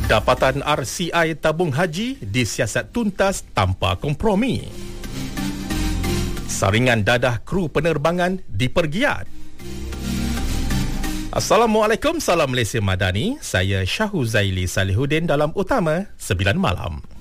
Dapatan RCI tabung haji disiasat tuntas tanpa kompromi. Saringan dadah kru penerbangan dipergiat. Assalamualaikum, salam Malaysia Madani. Saya Syahuzaili Salihuddin dalam Utama 9 Malam.